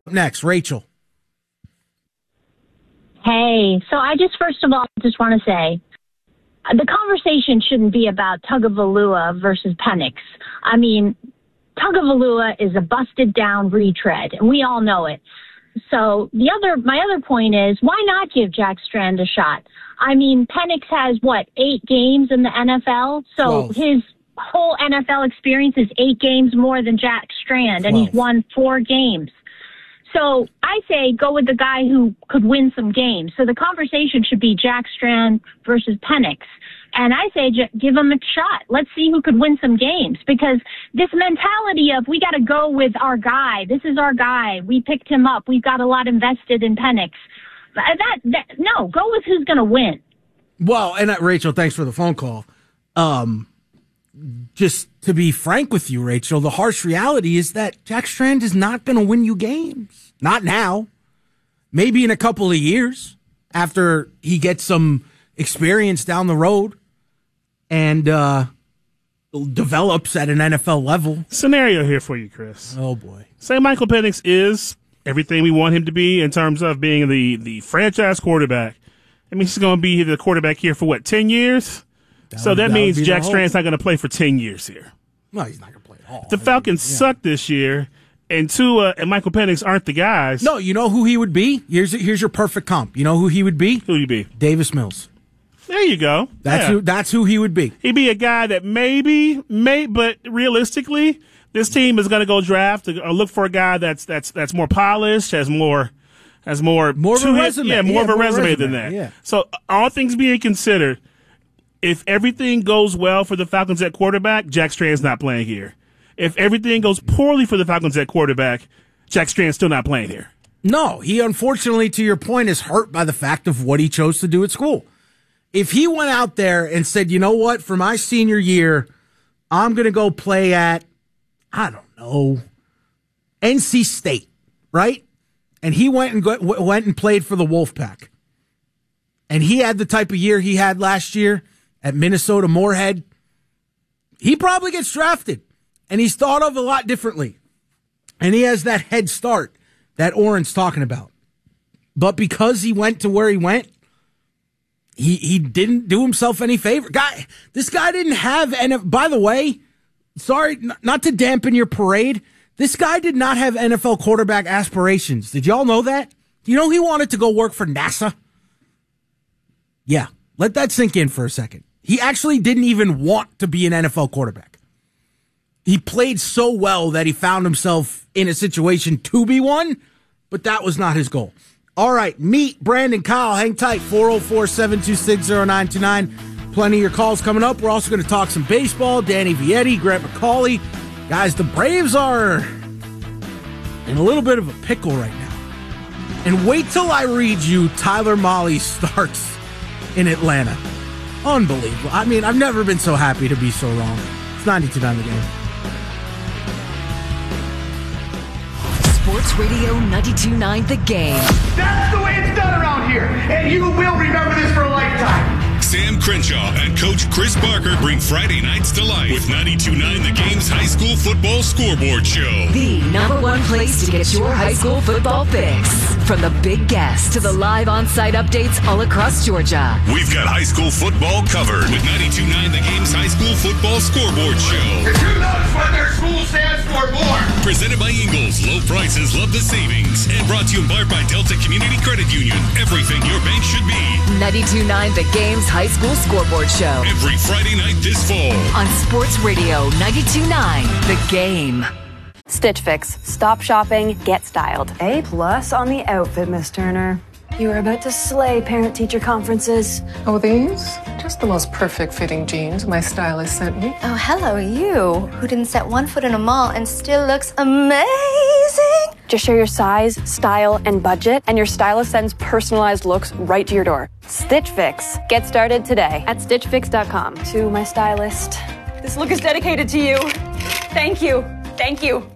Next, Rachel. Hey, so I first of all, just want to say, the conversation shouldn't be about Tagovailoa versus Penix. I mean, Tagovailoa is a busted down retread, and we all know it. So my other point is, why not give Jack Strand a shot? I mean, Penix has 8 games in the NFL? So 12. His whole NFL experience is 8 games more than Jack Strand, 12. and he's won 4 games. So I say go with the guy who could win some games. So the conversation should be Jack Strand versus Penix. And I say give him a shot. Let's see who could win some games. Because this mentality of we got to go with our guy. This is our guy. We picked him up. We've got a lot invested in Penix. No, go with who's going to win. Well, and Rachel, thanks for the phone call. Just to be frank with you, Rachel, the harsh reality is that Jack Strand is not going to win you games. Not now. Maybe in a couple of years after he gets some experience down the road and develops at an NFL level. Scenario here for you, Chris. Oh, boy. Say Michael Penix is everything we want him to be in terms of being the franchise quarterback. I mean, he's going to be the quarterback here for, 10 years? That means Jack Strand's not going to play for 10 years here. No, he's not going to play at all. The Falcons suck this year, and Tua and Michael Penix aren't the guys. No, you know who he would be? Here's your perfect comp. You know who he would be? Who would he be? Davis Mills. There you go. That's who he would be. He'd be a guy that but realistically, this team is going to go draft or look for a guy that's more polished, has more of a resume. Yeah, more of a resume than that. Yeah. So all things being considered, if everything goes well for the Falcons at quarterback, Jack Strand's not playing here. If everything goes poorly for the Falcons at quarterback, Jack Strand's still not playing here. No, he unfortunately, to your point, is hurt by the fact of what he chose to do at school. If he went out there and said, you know what, for my senior year, I'm going to go play at, I don't know, NC State, right? And he went and played for the Wolfpack. And he had the type of year he had last year at Minnesota Moorhead. He probably gets drafted. And he's thought of a lot differently. And he has that head start that Oren's talking about. But because he went to where he went, he didn't do himself any favor. This guy didn't have, and by the way, sorry, not to dampen your parade, this guy did not have NFL quarterback aspirations. Did y'all know that? Do you know he wanted to go work for NASA? Yeah, let that sink in for a second. He actually didn't even want to be an NFL quarterback. He played so well that he found himself in a situation to be one, but that was not his goal. All right, meet Brandon Kyle. Hang tight, 404-726-0929. Plenty of your calls coming up. We're also going to talk some baseball. Danny Vietti, Grant McCauley. Guys, the Braves are in a little bit of a pickle right now. And wait till I read you Tyler Mahle starts in Atlanta. Unbelievable. I mean, I've never been so happy to be so wrong. It's 92.9 The Game. Sports Radio 92.9 The Game. That's the way it's done around here, and you will remember this for a lifetime. Sam Crenshaw and Coach Chris Barker bring Friday nights to life with 92.9 The Game's High School Football Scoreboard Show. The #1 place to get your high school football fix. From the big guests to the live on-site updates all across Georgia. We've got high school football covered with 92.9 The Game's High School Football Scoreboard Show. Who knows what their school stands for more? Presented by Ingles. Low prices, love the savings. And brought to you in part by Delta Community Credit Union. Everything your bank should be. 92.9 The Game's High School Scoreboard Show. Every Friday night this fall. On Sports Radio 92.9 The Game. Stitch Fix. Stop shopping, get styled. A+ on the outfit, Miss Turner. You are about to slay parent-teacher conferences. Oh, these? Just the most perfect fitting jeans my stylist sent me. Oh, hello, you, who didn't set one foot in a mall and still looks amazing. Just share your size, style, and budget, and your stylist sends personalized looks right to your door. Stitch Fix. Get started today at StitchFix.com. To my stylist. This look is dedicated to you. Thank you. Thank you.